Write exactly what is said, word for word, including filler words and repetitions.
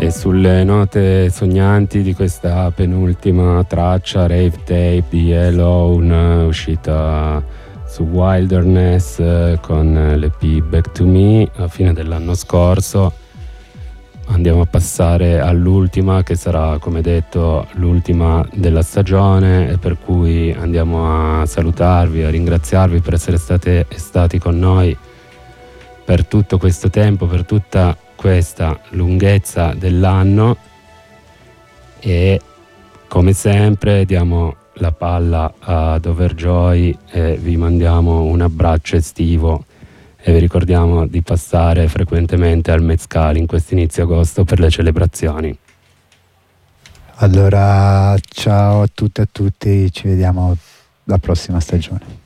E sulle note sognanti di questa penultima traccia, Rave Tape di Alone, uscita su Wilderness con l'E P Back to Me a fine dell'anno scorso, andiamo a passare all'ultima, che sarà, come detto, l'ultima della stagione, e per cui andiamo a salutarvi, a ringraziarvi per essere state, stati con noi per tutto questo tempo, per tutta questa lunghezza dell'anno, e come sempre diamo la palla ad Overjoy e vi mandiamo un abbraccio estivo e vi ricordiamo di passare frequentemente al Mezcal in questo inizio agosto per le celebrazioni. Allora, ciao a tutte e a tutti, ci vediamo la prossima stagione.